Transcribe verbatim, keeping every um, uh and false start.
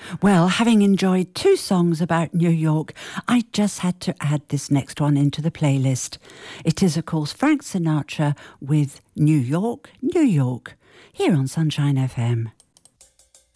Well, having enjoyed two songs about New York, I just had to add this next one into the playlist. It is, of course, Frank Sinatra with New York, New York, here on Sunshine F M.